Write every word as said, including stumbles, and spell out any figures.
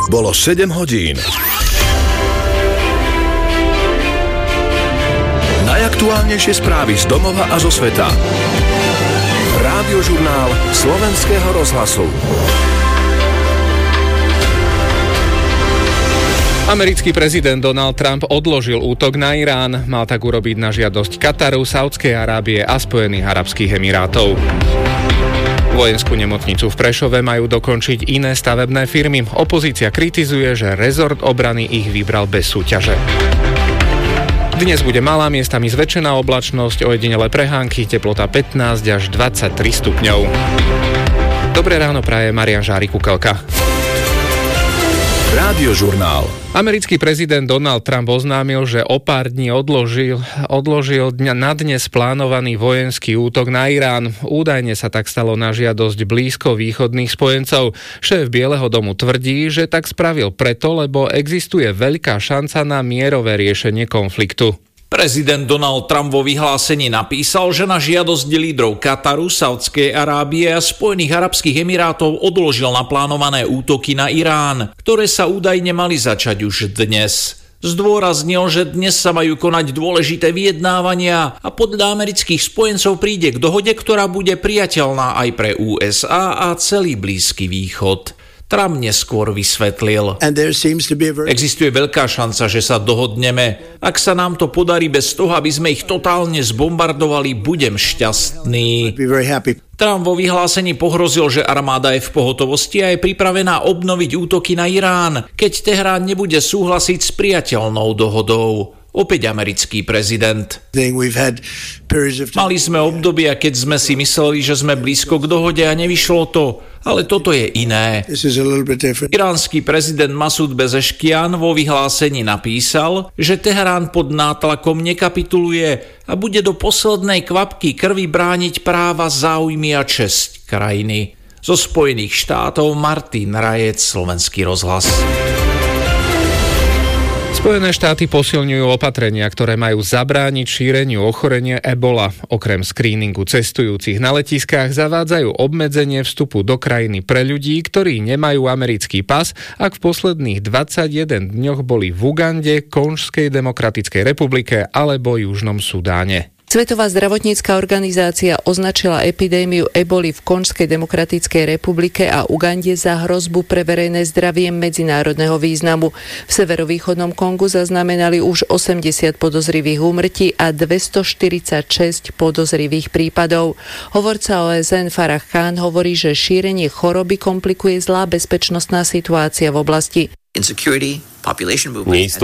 Bolo sedem hodín. Najaktuálnejšie správy z domova a zo sveta. Rádiožurnál Slovenského rozhlasu. Americký prezident Donald Trump odložil útok na Irán. Mal tak urobiť na žiadosť Kataru, Saúdskej Arábie a Spojených arabských emirátov. Vojenskú nemocnicu v Prešove majú dokončiť iné stavebné firmy. Opozícia kritizuje, že rezort obrany ich vybral bez súťaže. Dnes bude malá, miestami zväčšená oblačnosť, ojedinelé prehánky, teplota pätnásť až dvadsaťtri stupňov. Dobré ráno praje Marián Žári-Kukelka. Rádiožurnál. Americký prezident Donald Trump oznámil, že o pár dní odložil, odložil dňa na dnes plánovaný vojenský útok na Irán. Údajne sa tak stalo na žiadosť blízkovýchodných spojencov. Šéf Bieleho domu tvrdí, že tak spravil preto, lebo existuje veľká šanca na mierové riešenie konfliktu. Prezident Donald Trump vo vyhlásení napísal, že na žiadosť lídrov Kataru, Saúdskej Arábie a Spojených arabských emirátov odložil naplánované útoky na Irán, ktoré sa údajne mali začať už dnes. Zdôraznil, že dnes sa majú konať dôležité vyjednávania a podľa amerických spojencov príde k dohode, ktorá bude priateľná aj pre ú es á a celý Blízky východ. Trump neskôr vysvetlil. Existuje veľká šanca, že sa dohodneme. Ak sa nám to podarí bez toho, aby sme ich totálne zbombardovali, budem šťastný. Trump vo vyhlásení pohrozil, že armáda je v pohotovosti a je pripravená obnoviť útoky na Irán, keď Teherán nebude súhlasiť s priateľnou dohodou. Opäť americký prezident. Mali sme obdobia, keď sme si mysleli, že sme blízko k dohode a nevyšlo to. Ale toto je iné. Iránsky prezident Masúd Bezeškian vo vyhlásení napísal, že Teherán pod nátlakom nekapituluje a bude do poslednej kvapky krvi brániť práva, záujmy a česť krajiny. Zo Spojených štátov Martin Rajec, Slovenský rozhlas. Spojené štáty posilňujú opatrenia, ktoré majú zabrániť šíreniu ochorenia ebola. Okrem skríningu cestujúcich na letiskách zavádzajú obmedzenie vstupu do krajiny pre ľudí, ktorí nemajú americký pas, ak v posledných dvadsaťjeden dňoch boli v Ugande, Konžskej demokratickej republike alebo Južnom Sudáne. Svetová zdravotnícka organizácia označila epidémiu eboli v Konžskej demokratickej republike a Ugande za hrozbu pre verejné zdravie medzinárodného významu. V severovýchodnom Kongu zaznamenali už osemdesiat podozrivých úmrtí a dvestoštyridsaťšesť podozrivých prípadov. Hovorca ó es en Farah Khan hovorí, že šírenie choroby komplikuje zlá bezpečnostná situácia v oblasti. Neistota